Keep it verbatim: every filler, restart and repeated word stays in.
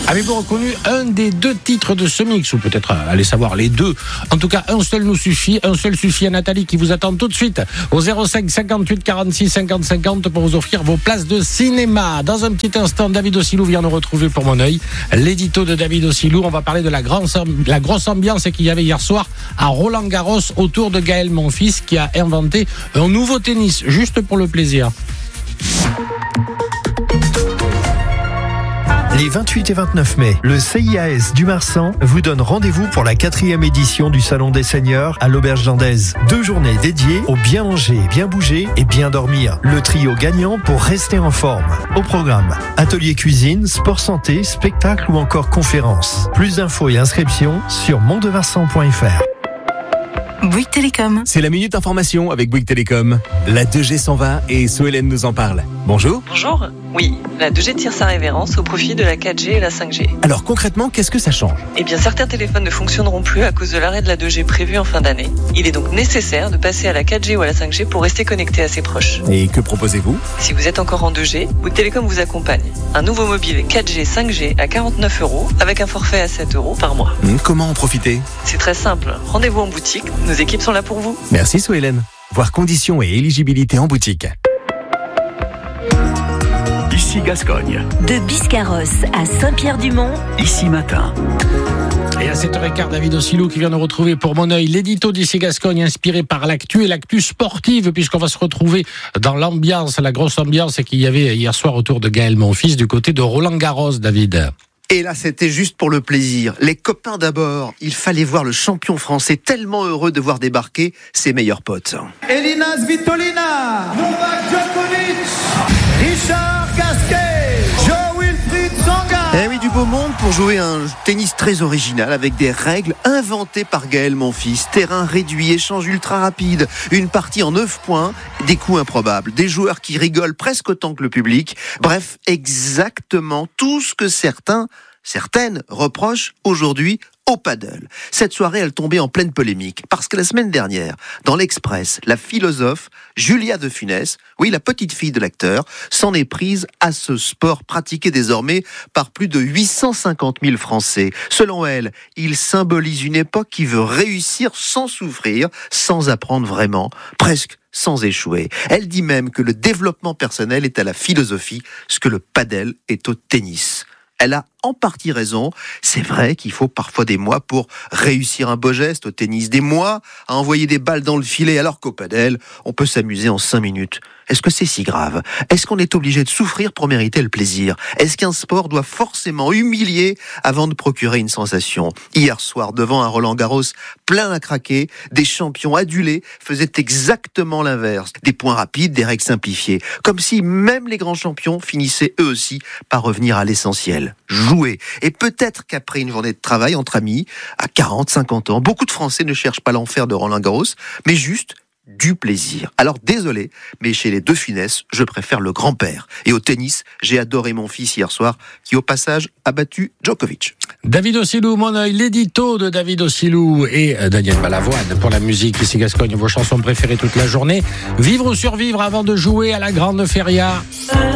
Avez-vous reconnu un des deux titres de ce mix, ou peut-être allez savoir les deux? En tout cas, un seul nous suffit, un seul suffit à Nathalie qui vous attend tout de suite au zéro cinq cinquante-huit quarante-six cinquante cinquante pour vous offrir vos places de cinéma. Dans un petit instant, David Ossilou vient nous retrouver pour mon œil. L'édito de David Ossilou, on va parler de la, grande, la grosse ambiance qu'il y avait hier soir à Roland-Garros autour de Gaël Monfils qui a inventé un nouveau tennis, juste pour le plaisir. Les vingt-huit et vingt-neuf mai, le C I A S du Marsan vous donne rendez-vous pour la quatrième édition du Salon des Seniors à l'Auberge Landaise. Deux journées dédiées au bien manger, bien bouger et bien dormir. Le trio gagnant pour rester en forme. Au programme, atelier cuisine, sport santé, spectacle ou encore conférences. Plus d'infos et inscriptions sur mondemarsan point f r. Bouygues Télécom. C'est la Minute Information avec Bouygues Télécom. La deux G s'en va et Sohélène nous en parle. Bonjour. Bonjour. Oui, la deux G tire sa révérence au profit de la quatre G et la cinq G. Alors concrètement, qu'est-ce que ça change ? Eh bien, certains téléphones ne fonctionneront plus à cause de l'arrêt de la deux G prévu en fin d'année. Il est donc nécessaire de passer à la quatre G ou à la cinq G pour rester connecté à ses proches. Et que proposez-vous ? Si vous êtes encore en deux G, Bouygues Télécom vous accompagne. Un nouveau mobile quatre G, cinq G à quarante-neuf euros avec un forfait à sept euros par mois. Comment en profiter ? C'est très simple. Rendez-vous en boutique. Nos équipes sont là pour vous. Merci Sohélène. Voir conditions et éligibilité en boutique. Ici Gascogne. De Biscarrosse à Saint-Pierre-du-Mont. Ici Matin. Et à sept heures quinze, David Ossilou qui vient nous retrouver pour mon œil l'édito d'ici Gascogne inspiré par l'actu et l'actu sportive, puisqu'on va se retrouver dans l'ambiance, la grosse ambiance qu'il y avait hier soir autour de Gaël Monfils du côté de Roland-Garros, David. Et là, c'était juste pour le plaisir. Les copains d'abord, il fallait voir le champion français tellement heureux de voir débarquer ses meilleurs potes. Elina Svitolina, Novak Djokovic, Richard Gasquet, Jo-Wilfried Tsonga. Eh oui, du beau monde pour jouer un tennis très original avec des règles inventées par Gaël Monfils. Terrain réduit, échange ultra rapide, une partie en neuf points, des coups improbables, des joueurs qui rigolent presque autant que le public. Bref, exactement tout ce que certains, certaines reprochent aujourd'hui au paddle. Cette soirée, elle tombait en pleine polémique parce que la semaine dernière, dans l'Express, la philosophe Julia de Funès, oui, la petite fille de l'acteur, s'en est prise à ce sport pratiqué désormais par plus de huit cent cinquante mille Français. Selon elle, il symbolise une époque qui veut réussir sans souffrir, sans apprendre vraiment, presque sans échouer. Elle dit même que le développement personnel est à la philosophie, ce que le paddle est au tennis. Elle a en partie raison. C'est vrai qu'il faut parfois des mois pour réussir un beau geste au tennis, des mois à envoyer des balles dans le filet, alors qu'au padel, on peut s'amuser en cinq minutes. Est-ce que c'est si grave ? Est-ce qu'on est obligé de souffrir pour mériter le plaisir ? Est-ce qu'un sport doit forcément humilier avant de procurer une sensation ? Hier soir, devant un Roland-Garros plein à craquer, des champions adulés faisaient exactement l'inverse. Des points rapides, des règles simplifiées. Comme si même les grands champions finissaient eux aussi par revenir à l'essentiel. Jouer. Et peut-être qu'après une journée de travail entre amis, à quarante, cinquante ans, beaucoup de Français ne cherchent pas l'enfer de Roland-Garros, mais juste du plaisir. Alors désolé, mais chez les deux Funès, je préfère le grand-père. Et au tennis, j'ai adoré mon fils hier soir, qui au passage a battu Djokovic. David Ossilou, mon œil, l'édito de David Ossilou et Daniel Balavoine pour la musique ici Gascogne, vos chansons préférées toute la journée. Vivre ou survivre avant de jouer à la grande feria.